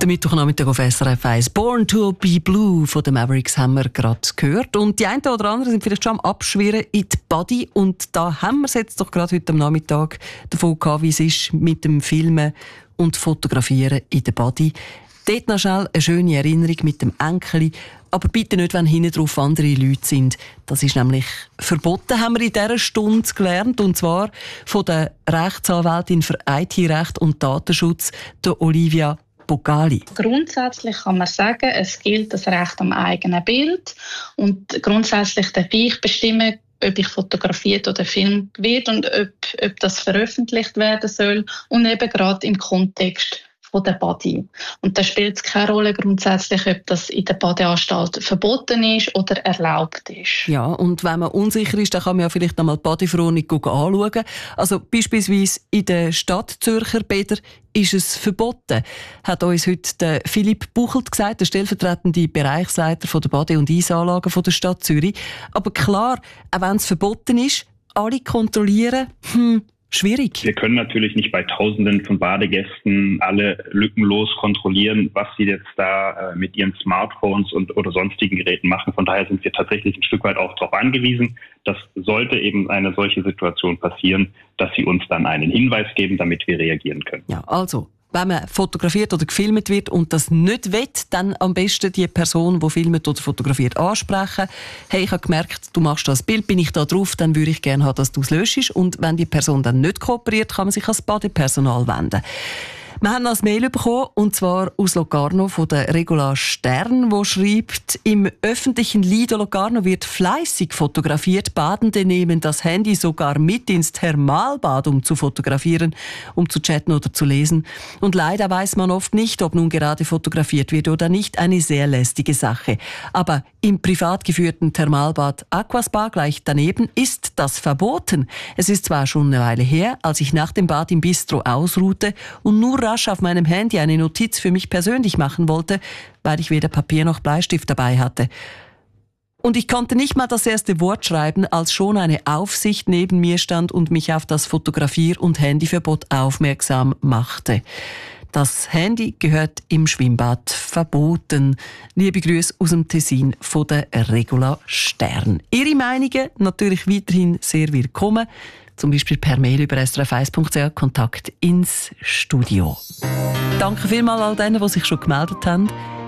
Der Mittwochnachmittag auf SRF 1. «Born to be Blue» von den Mavericks haben wir gerade gehört. Und die einen oder anderen sind vielleicht schon am Abschwirren in die Body. Und da haben wir es jetzt doch gerade heute am Nachmittag davon gehabt, wie es ist mit dem Filmen und Fotografieren in der Body. Dort noch schnell eine schöne Erinnerung mit dem Enkel. Aber bitte nicht, wenn hinten drauf andere Leute sind. Das ist nämlich verboten, haben wir in dieser Stunde gelernt. Und zwar von der Rechtsanwältin für IT-Recht und Datenschutz, der Olivia Bogali. Grundsätzlich kann man sagen, es gilt das Recht am eigenen Bild. Und grundsätzlich darf ich bestimmen, ob ich fotografiert oder filmt wird und ob das veröffentlicht werden soll. Und eben gerade im Kontext von der Body. Und da spielt es keine Rolle grundsätzlich, ob das in der Badeanstalt verboten ist oder erlaubt ist. Ja, und wenn man unsicher ist, dann kann man ja vielleicht einmal die Bodyverordnung anschauen. Also beispielsweise in der Stadt Zürcher Bäder ist es verboten, hat uns heute der Philipp Buchelt gesagt, der stellvertretende Bereichsleiter von der Bade- und Eisanlagen von der Stadt Zürich. Aber klar, auch wenn es verboten ist, alle kontrollieren, schwierig. Wir können natürlich nicht bei Tausenden von Badegästen alle lückenlos kontrollieren, was sie jetzt da mit ihren Smartphones oder sonstigen Geräten machen. Von daher sind wir tatsächlich ein Stück weit auch darauf angewiesen, dass sollte eben eine solche Situation passieren, dass sie uns dann einen Hinweis geben, damit wir reagieren können. Ja, also, wenn man fotografiert oder gefilmt wird und das nicht will, dann am besten die Person, die filmt oder fotografiert, ansprechen. Hey, ich habe gemerkt, du machst das Bild, bin ich da drauf, dann würde ich gerne haben, dass du es löschst. Und wenn die Person dann nicht kooperiert, kann man sich ans Badepersonal wenden. Wir haben ein Mail bekommen, und zwar aus Locarno von der Regula Stern, wo schreibt: Im öffentlichen Lido Locarno wird fleißig fotografiert. Badende nehmen das Handy sogar mit ins Thermalbad, um zu fotografieren, um zu chatten oder zu lesen. Und leider weiß man oft nicht, ob nun gerade fotografiert wird oder nicht. Eine sehr lästige Sache. Aber im privat geführten Thermalbad Aquaspa gleich daneben ist das verboten. Es ist zwar schon eine Weile her, als ich nach dem Bad im Bistro ausruhte und nur rasch auf meinem Handy eine Notiz für mich persönlich machen wollte, weil ich weder Papier noch Bleistift dabei hatte. Und ich konnte nicht mal das erste Wort schreiben, als schon eine Aufsicht neben mir stand und mich auf das Fotografier- und Handyverbot aufmerksam machte. Das Handy gehört im Schwimmbad verboten. Liebe Grüße aus dem Tessin von der Regula Stern. Ihre Meinungen natürlich weiterhin sehr willkommen. Zum Beispiel per Mail über srf1.ch Kontakt ins Studio. Danke vielmals all denen, die sich schon gemeldet haben.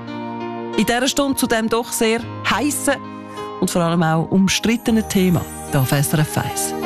In dieser Stunde zu dem doch sehr heissen und vor allem auch umstrittenen Thema hier auf SRF 1.